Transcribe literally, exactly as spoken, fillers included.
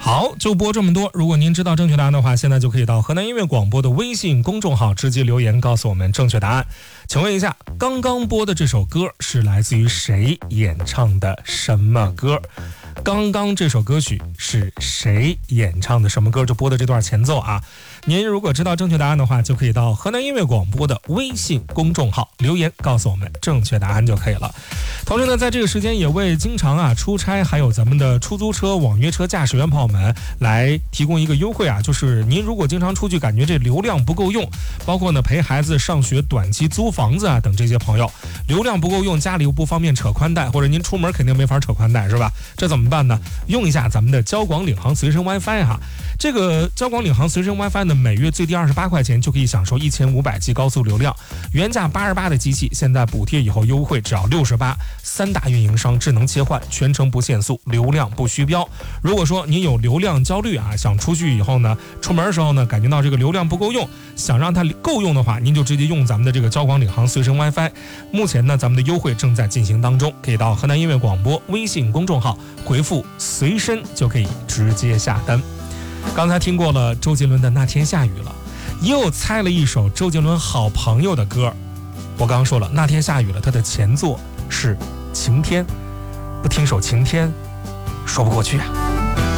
好，就播这么多。如果您知道正确答案的话，现在就可以到河南音乐广播的微信公众号直接留言告诉我们正确答案。请问一下，刚刚播的这首歌是来自于谁演唱的什么歌？刚刚这首歌曲是谁演唱的什么歌？就播的这段前奏啊。您如果知道正确答案的话，就可以到河南音乐广播的微信公众号留言告诉我们正确答案就可以了。同时呢，在这个时间也为经常啊出差还有咱们的出租车、网约车驾驶员朋友们来提供一个优惠啊，就是您如果经常出去感觉这流量不够用，包括呢陪孩子上学、短期租房子啊等这些朋友，流量不够用，家里又不方便扯宽带，或者您出门肯定没法扯宽带是吧？这怎么办呢？用一下咱们的交广领航随身 WiFi 哈。这个交广领航随身 WiFi 呢，每月最低二十八块钱就可以享受一千五百 G 高速流量，原价八十八的机器，现在补贴以后优惠只要六十八。三大运营商智能切换，全程不限速，流量不虚标。如果说您有流量焦虑啊，想出去以后呢，出门的时候呢，感觉到这个流量不够用，想让它够用的话，您就直接用咱们的这个交广领航随身 WiFi。目前呢，咱们的优惠正在进行当中，可以到河南音乐广播微信公众号回复随身就可以直接下单。刚才听过了周杰伦的《那天下雨了》，又猜了一首周杰伦好朋友的歌。我刚刚说了，《那天下雨了》它的前作是《晴天》，不听首《晴天》说不过去啊。